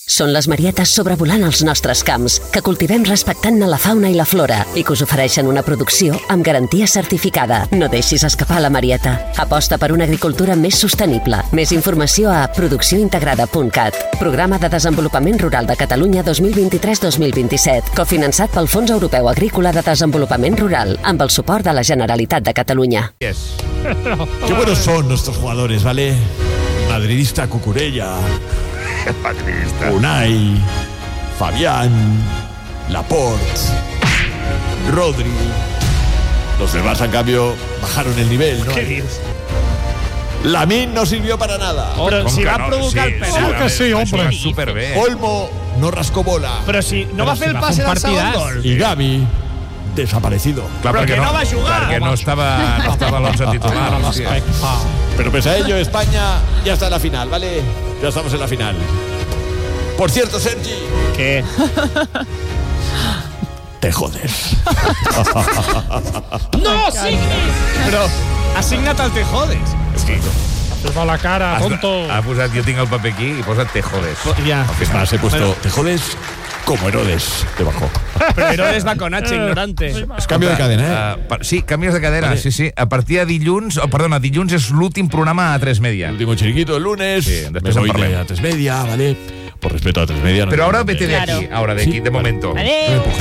Són les marietes sobrevolant els nostres camps, que cultivem respectant-ne la fauna i la flora i que us ofereixen una producció amb garantia certificada. No deixis escapar la marieta. Aposta per una agricultura més sostenible. Més informació a produccióintegrada.cat. Programa de Desenvolupament Rural de Catalunya 2023-2027, cofinançat pel Fons Europeu Agrícola de Desenvolupament Rural, amb el suport de la Generalitat de Catalunya. Yes. Qué buenos son nuestros jugadores, ¿vale? Madridista Cucurella, Madridista. Unai, Fabián, Laporte, Rodri. Los demás, en cambio, bajaron el nivel, ¿no? Què dius? Lamine no sirvió para nada. Però si va provocar el penal. que sí, hombre. Va superbé. Olmo no rascó bola. Però si no va fer el passe del segon gol. Y Gavi, desaparecido. Clar, Però perquè que no va jugar. Perquè no estava a l'11 titular. hòstia. Pero pese a ello, España ya está en la final, ¿vale? Ya estamos en la final. Por cierto, Sergi, Què? te jodes. No signis! Però ha signat el Te Jodes. Fes-me la cara, tonto. Ha posat, jo tinc el paper aquí i posa't te jodes. Ja. Es más, he puesto te jodes como Herodes debajo. Però Herodes va con H, ignorante. Cambio de cadena, ¿eh? Sí, canvies de cadena, Vale. sí. A partir de dilluns, dilluns és l'últim programa a 3 Media. Último chiringuito el lunes. Sí, después me voy en parlem. a 3 Media, ¿vale? Por respeto a 3 Media. Pero no ahora me- vete de aquí, Claro. ahora de aquí, Sí, de vale. momento. Adéu.